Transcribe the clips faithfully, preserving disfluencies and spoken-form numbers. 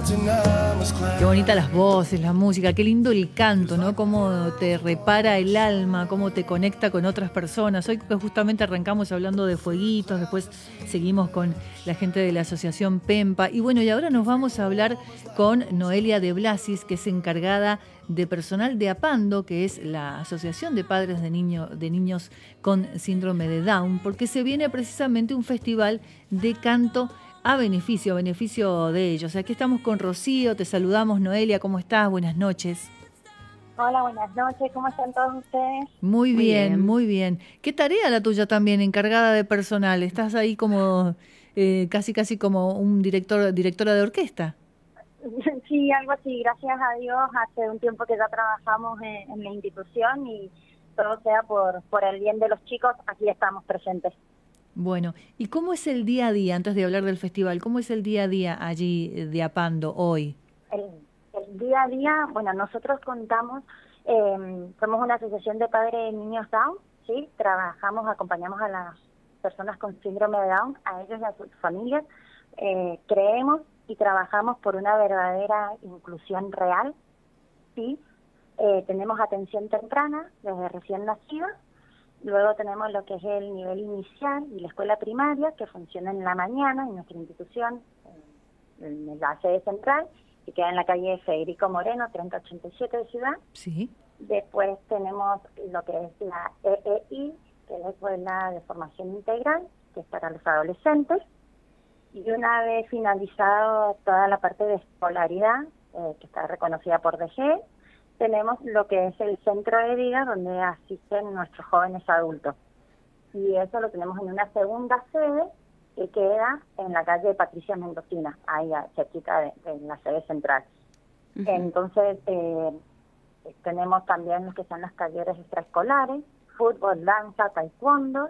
Qué bonitas las voces, la música, qué lindo el canto, ¿no? Cómo te repara el alma, cómo te conecta con otras personas. Hoy justamente arrancamos hablando de fueguitos, después seguimos con la gente de la asociación Pempa. Y bueno, y ahora nos vamos a hablar con Noelia de Blasis, que es encargada de personal de APANDO, que es la Asociación de Padres de, Niño, de Niños con Síndrome de Down, porque se viene precisamente un festival de canto a beneficio, a beneficio de ellos. Aquí estamos con Rocío, te saludamos. Noelia, ¿cómo estás? Buenas noches. Hola, buenas noches, ¿cómo están todos ustedes? Muy bien, muy bien. Muy bien. ¿Qué tarea la tuya también, encargada de personal? ¿Estás ahí como eh, casi casi como un director, directora de orquesta? Sí, algo así, gracias a Dios, hace un tiempo que ya trabajamos en, en la institución y todo sea por, por el bien de los chicos, aquí estamos presentes. Bueno, ¿y cómo es el día a día, antes de hablar del festival, cómo es el día a día allí de APANDO hoy? El, el día a día, bueno, nosotros contamos, eh, somos una asociación de padres de niños Down, ¿sí? Trabajamos, acompañamos a las personas con síndrome de Down, a ellos y a sus familias, eh, creemos y trabajamos por una verdadera inclusión real, ¿sí? Eh, tenemos atención temprana desde recién nacidos. Luego tenemos lo que es el nivel inicial y la escuela primaria, que funciona en la mañana en nuestra institución, en la sede central, que queda en la calle Federico Moreno, treinta ochenta y siete de Ciudad. Sí. Después tenemos lo que es la E E I, que es la Escuela de Formación Integral, que es para los adolescentes. Y una vez finalizado toda la parte de escolaridad, eh, que está reconocida por D G E, tenemos lo que es el centro de día donde asisten nuestros jóvenes adultos. Y eso lo tenemos en una segunda sede que queda en la calle Patricia Mendocina, ahí cerquita de, de la sede central. Uh-huh. Entonces, eh, tenemos también lo que son los talleres extraescolares, fútbol, danza, taekwondo,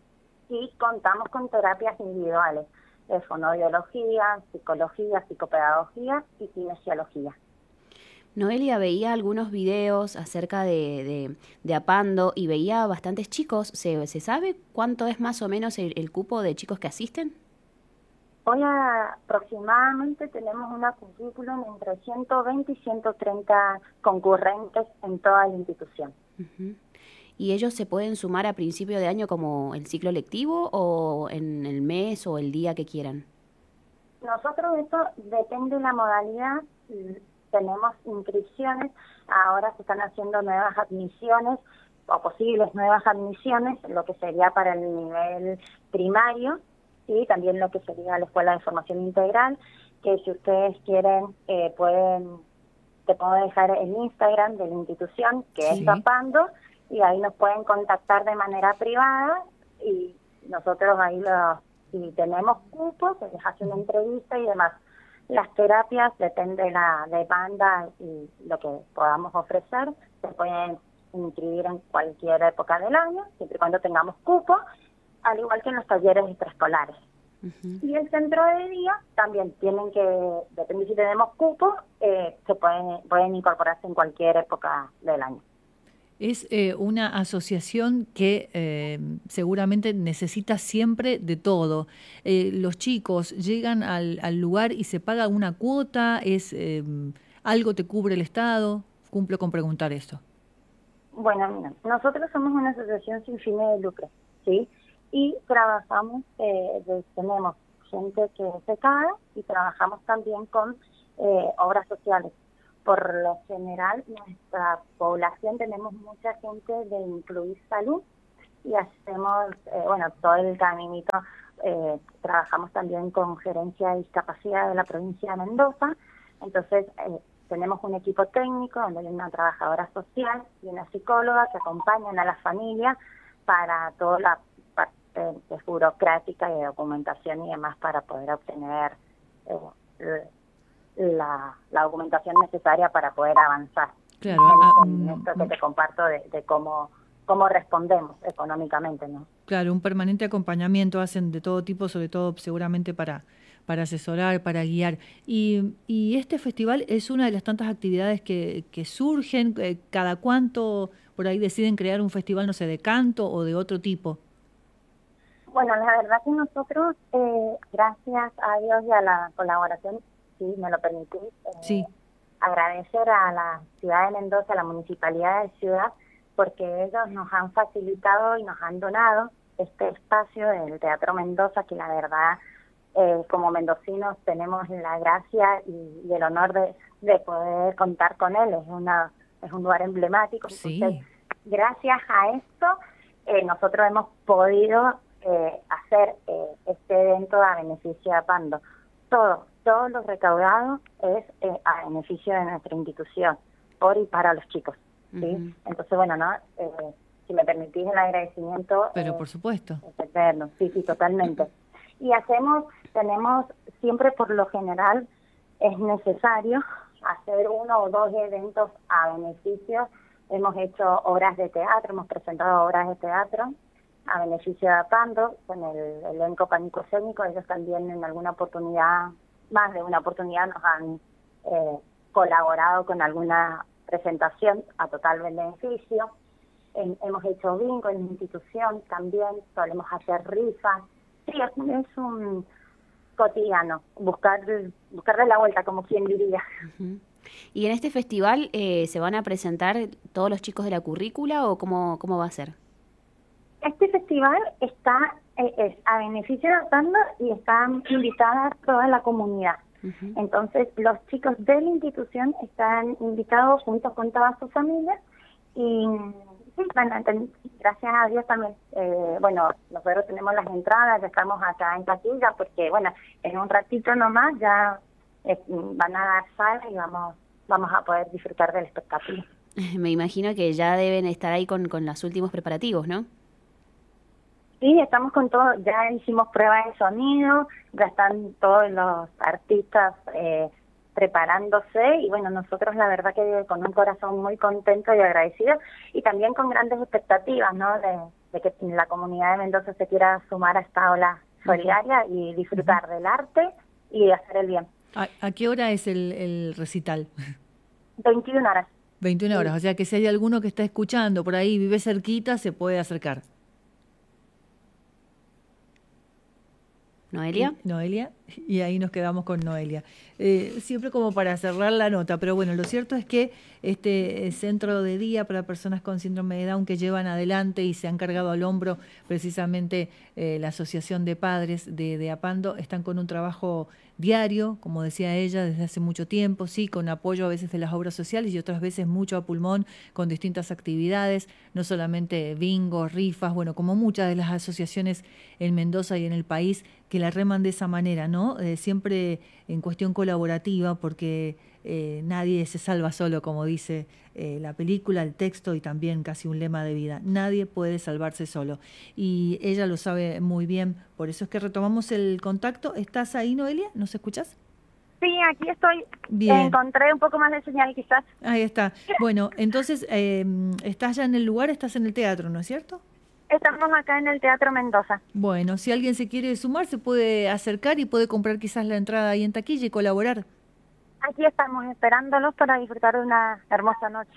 y contamos con terapias individuales de fonoaudiología, psicología, psicopedagogía y kinesiología. Noelia, veía algunos videos acerca de, de, de APANDO y veía bastantes chicos. ¿Se, ¿Se sabe cuánto es más o menos el, el cupo de chicos que asisten? Hoy aproximadamente tenemos una currículum entre ciento veinte y ciento treinta concurrentes en toda la institución. Uh-huh. ¿Y ellos se pueden sumar a principio de año como el ciclo lectivo o en el mes o el día que quieran? Nosotros esto depende de la modalidad. Tenemos inscripciones, ahora se están haciendo nuevas admisiones o posibles nuevas admisiones, lo que sería para el nivel primario y también lo que sería la Escuela de Formación Integral, que si ustedes quieren eh, pueden, te puedo dejar el Instagram de la institución, que sí. es APANDO, y ahí nos pueden contactar de manera privada y nosotros ahí los, si tenemos cupos, se les hace una entrevista y demás. Las terapias, depende de la demanda y lo que podamos ofrecer, se pueden inscribir en cualquier época del año, siempre y cuando tengamos cupo, al igual que en los talleres extraescolares. Uh-huh. Y el centro de día también tienen que, depende si tenemos cupo, eh, se pueden, pueden incorporarse en cualquier época del año. Es eh, una asociación que eh, seguramente necesita siempre de todo. Eh, los chicos llegan al, al lugar y se paga una cuota, es eh, algo te cubre el Estado. Cumplo con preguntar esto. Bueno, mira, nosotros somos una asociación sin fines de lucro, ¿sí? Y trabajamos, eh, de, tenemos gente que es becada y trabajamos también con eh, obras sociales. Por lo general, nuestra población tenemos mucha gente de incluir salud y hacemos, eh, bueno, todo el caminito, eh, trabajamos también con gerencia de discapacidad de la provincia de Mendoza, entonces eh, tenemos un equipo técnico donde hay una trabajadora social y una psicóloga que acompañan a la familia para toda la parte que es burocrática y de documentación y demás para poder obtener eh, La, la documentación necesaria para poder avanzar. Claro, en, en esto que te comparto de, de cómo cómo respondemos económicamente, ¿no? Claro, un permanente acompañamiento hacen de todo tipo, sobre todo seguramente para para asesorar, para guiar. Y, y este festival es una de las tantas actividades que, que surgen. Eh, ¿Cada cuánto por ahí deciden crear un festival, no sé, de canto o de otro tipo? Bueno, la verdad que nosotros, eh, gracias a Dios y a la colaboración si me lo permitís, eh, Sí. agradecer a la ciudad de Mendoza, a la municipalidad de Ciudad, porque ellos nos han facilitado y nos han donado este espacio del Teatro Mendoza, que la verdad, eh, como mendocinos, tenemos la gracia y, y el honor de, de poder contar con él. Es una es un lugar emblemático. Sí. Entonces, gracias a esto, eh, nosotros hemos podido eh, hacer eh, este evento a beneficio de Apando. Todo, todo lo recaudado es eh, a beneficio de nuestra institución, por y para los chicos. ¿sí? Uh-huh. Entonces, bueno, ¿no? Eh, si me permitís el agradecimiento... Pero eh, por supuesto. Es eterno, sí, sí, totalmente. Y hacemos, tenemos, siempre por lo general, es necesario hacer uno o dos eventos a beneficio. Hemos hecho obras de teatro, hemos presentado obras de teatro a beneficio de Apando, con el elenco Pánico Escénico. Ellos también en alguna oportunidad, más de una oportunidad, nos han eh, colaborado con alguna presentación a total beneficio. En, hemos hecho bingo en la institución también, solemos hacer rifas. Sí, es, es un cotidiano, buscar buscarle la vuelta, como quien diría. Uh-huh. ¿Y en este festival eh, se van a presentar todos los chicos de la currícula o cómo, cómo va a ser? Este festival está eh, es a beneficio de Apando y están invitadas toda la comunidad. Uh-huh. Entonces, los chicos de la institución están invitados juntos con toda su familia y... Sí, bueno, gracias a Dios también. Eh, bueno, nosotros tenemos las entradas, ya estamos acá en taquilla, porque bueno, en un ratito nomás ya eh, van a dar sala y vamos vamos a poder disfrutar del espectáculo. Me imagino que ya deben estar ahí con, con los últimos preparativos, ¿no? Sí, estamos con todo, ya hicimos pruebas de sonido, ya están todos los artistas eh, preparándose y bueno, nosotros la verdad que con un corazón muy contento y agradecido y también con grandes expectativas, ¿no? De, de que la comunidad de Mendoza se quiera sumar a esta ola solidaria y disfrutar uh-huh. del arte y de hacer el bien. ¿A, a qué hora es el, el recital? veintiuna horas. veintiuna horas, sí. O sea que si hay alguno que está escuchando por ahí, vive cerquita, se puede acercar. ¿Noelia? Noelia, y ahí nos quedamos con Noelia. Eh, siempre como para cerrar la nota, pero bueno, lo cierto es que este centro de día para personas con síndrome de Down que llevan adelante y se han cargado al hombro precisamente eh, la Asociación de Padres de, de Apando, están con un trabajo diario, como decía ella, desde hace mucho tiempo, sí, con apoyo a veces de las obras sociales y otras veces mucho a pulmón con distintas actividades, no solamente bingos, rifas, bueno, como muchas de las asociaciones en Mendoza y en el país que la reman de esa manera, ¿no? Eh, siempre en cuestión colaborativa, porque eh, nadie se salva solo, como dice eh, la película, el texto y también casi un lema de vida. Nadie puede salvarse solo. Y ella lo sabe muy bien, por eso es que retomamos el contacto. ¿Estás ahí, Noelia? ¿Nos escuchás? Sí, aquí estoy. Bien. Encontré un poco más de señal, quizás. Ahí está. Bueno, entonces, eh, estás ya en el lugar, estás en el teatro, ¿no es cierto? Estamos acá en el Teatro Mendoza. Bueno, si alguien se quiere sumar, se puede acercar y puede comprar quizás la entrada ahí en taquilla y colaborar. Aquí estamos esperándolos para disfrutar de una hermosa noche.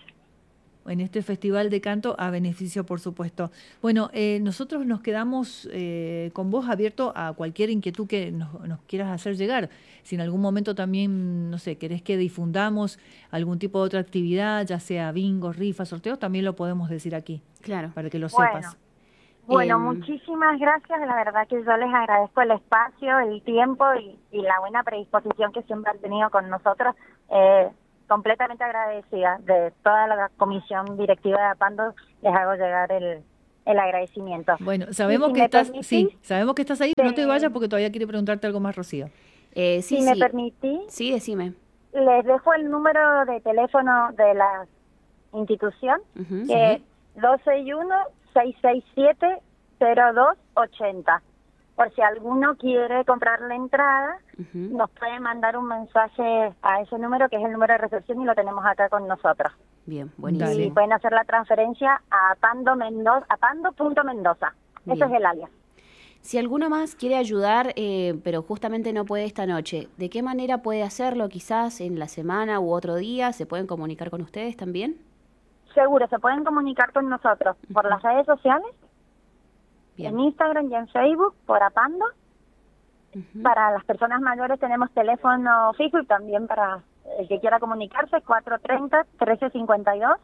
En este festival de canto a beneficio, por supuesto. Bueno, eh, nosotros nos quedamos eh, con vos abierto a cualquier inquietud que nos, nos quieras hacer llegar. Si en algún momento también, no sé, querés que difundamos algún tipo de otra actividad, ya sea bingos, rifas, sorteos, también lo podemos decir aquí. Claro. Para que lo bueno. sepas. Bueno, eh, muchísimas gracias. La verdad que yo les agradezco el espacio, el tiempo y, y la buena predisposición que siempre han tenido con nosotros. Eh, completamente agradecida de toda la comisión directiva de Apando. Les hago llegar el, el agradecimiento. Bueno, sabemos si que estás, permitís, sí, sabemos que estás ahí, te, no te vayas porque todavía quiere preguntarte algo más, Rocío. Eh, sí, si sí. me permitís, sí, decime. Les dejo el número de teléfono de la institución, uh-huh, que es sí. dos seis uno, seis seis siete, cero dos ocho cero. Por si alguno quiere comprar la entrada, uh-huh. nos puede mandar un mensaje a ese número, que es el número de recepción, y lo tenemos acá con nosotros. Bien, buenísimo. Y pueden hacer la transferencia a Apando Mendoza, apando punto mendoza. Ese es el alias. Si alguno más quiere ayudar, eh, pero justamente no puede esta noche, ¿de qué manera puede hacerlo? Quizás en la semana u otro día, ¿se pueden comunicar con ustedes también? Seguro, se pueden comunicar con nosotros uh-huh. por las redes sociales. Bien. En Instagram y en Facebook, por Apando. Uh-huh. Para las personas mayores tenemos teléfono fijo y también para el que quiera comunicarse, cuatro tres cero, uno tres cinco dos.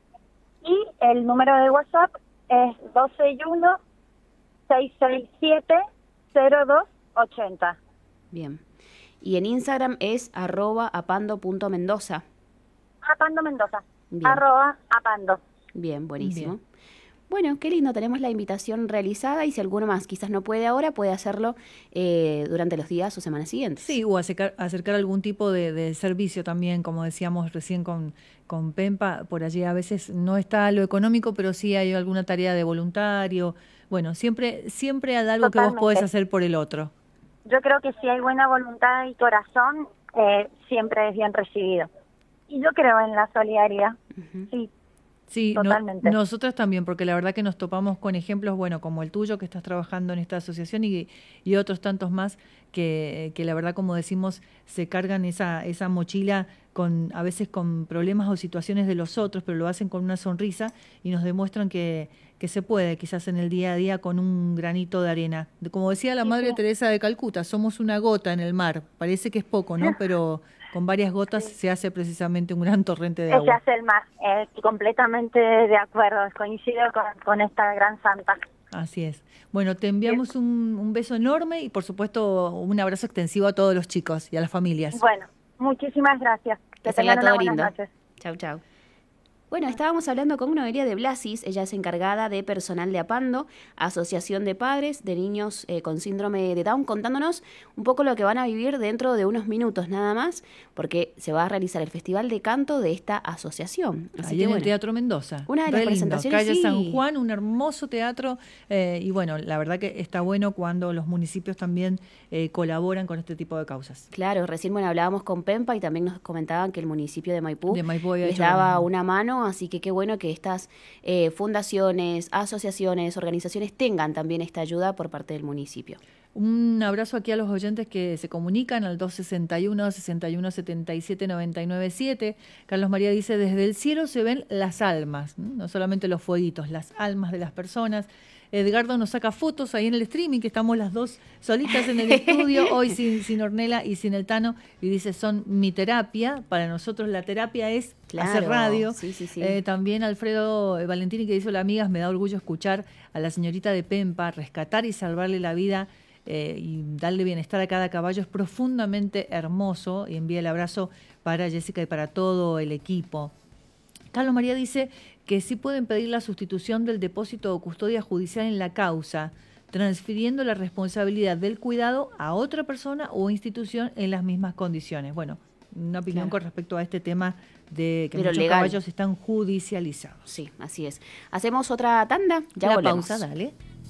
Y el número de WhatsApp es dos seis uno, seis seis siete, cero dos ocho cero. Bien. Y en Instagram es arroba apando punto mendoza. Apando Mendoza. Bien. Arroba apando. Bien, buenísimo. Bien. Bueno, qué lindo, tenemos la invitación realizada y si alguno más quizás no puede ahora, puede hacerlo eh, durante los días o semanas siguientes. Sí, o acercar, acercar algún tipo de, de servicio también, como decíamos recién con, con Pempa, por allí a veces no está lo económico, pero sí hay alguna tarea de voluntario. Bueno, siempre, siempre hay algo Totalmente. que vos podés hacer por el otro. Yo creo que si hay buena voluntad y corazón, eh, siempre es bien recibido. Y yo creo en la solidaridad, uh-huh. sí. Sí, Totalmente. No, nosotras también, porque la verdad que nos topamos con ejemplos, bueno, como el tuyo, que estás trabajando en esta asociación y, y otros tantos más que, que la verdad, como decimos, se cargan esa, esa mochila con a veces con problemas o situaciones de los otros, pero lo hacen con una sonrisa y nos demuestran que, que se puede, quizás en el día a día, con un granito de arena. Como decía la sí, Madre sí. Teresa de Calcuta, somos una gota en el mar. Parece que es poco, ¿no? Pero con varias gotas sí. se hace precisamente un gran torrente de agua. Se hace el mar, eh, completamente de acuerdo, coincido con, con esta gran santa. Así es. Bueno, te enviamos sí. un, un beso enorme y por supuesto un abrazo extensivo a todos los chicos y a las familias. Bueno, muchísimas gracias. Que, que tengan una buena noche. Chau, chau. Bueno, estábamos hablando con Noelia de Blasis, ella es encargada de personal de Apando, Asociación de Padres de Niños eh, con Síndrome de Down, contándonos un poco lo que van a vivir dentro de unos minutos nada más, porque se va a realizar el Festival de Canto de esta asociación. Así Ahí que, en bueno, el Teatro Mendoza. Una de las presentaciones, Calle sí. San Juan, un hermoso teatro, eh, y bueno, la verdad que está bueno cuando los municipios también eh, colaboran con este tipo de causas. Claro, recién bueno hablábamos con Pempa y también nos comentaban que el municipio de Maipú, de Maipú les daba una mano. Así que qué bueno que estas eh, fundaciones, asociaciones, organizaciones tengan también esta ayuda por parte del municipio. Un abrazo aquí a los oyentes que se comunican al dos sesenta y uno, sesenta y uno, setenta y siete, noventa y nueve siete. Carlos María dice, desde el cielo se ven las almas, no solamente los fueguitos, las almas de las personas. Edgardo nos saca fotos ahí en el streaming, que estamos las dos solitas en el estudio, hoy sin, sin Ornella y sin el Tano, y dice, son mi terapia. Para nosotros la terapia es claro, hacer radio. Sí, sí, sí. Eh, también Alfredo Valentini, que dice, hola amigas, me da orgullo escuchar a la señorita de Pempa, rescatar y salvarle la vida eh, y darle bienestar a cada caballo es profundamente hermoso, y envía el abrazo para Jessica y para todo el equipo. Carlos María dice que sí pueden pedir la sustitución del depósito o custodia judicial en la causa, transfiriendo la responsabilidad del cuidado a otra persona o institución en las mismas condiciones. Bueno, una opinión claro. con respecto a este tema de que Pero muchos legal. caballos están judicializados. Sí, así es. Hacemos otra tanda, ya la volvemos. pausa, dale.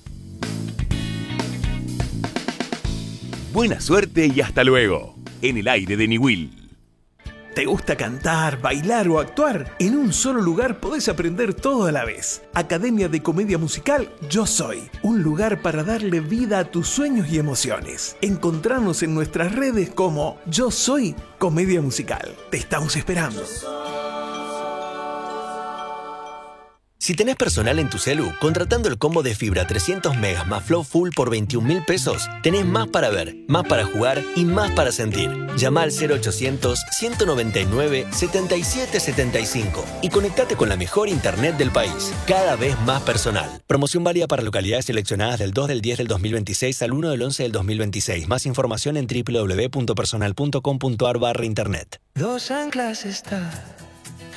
Buena suerte y hasta luego, en el aire de Niwil. ¿Te gusta cantar, bailar o actuar? En un solo lugar podés aprender todo a la vez. Academia de Comedia Musical Yo Soy. Un lugar para darle vida a tus sueños y emociones. Encontranos en nuestras redes como Yo Soy Comedia Musical. Te estamos esperando. Si tenés personal en tu celu, contratando el combo de fibra trescientos megas más Flow Full por veintiún mil pesos, tenés más para ver, más para jugar y más para sentir. Llama al cero ochocientos, ciento noventa y nueve, setenta y siete setenta y cinco y conectate con la mejor internet del país, cada vez más personal. Promoción válida para localidades seleccionadas del dos del diez del dos mil veintiséis al uno del once del dos mil veintiséis. Más información en doble u doble u doble u punto personal punto com punto a r barra internet. Dos anclas están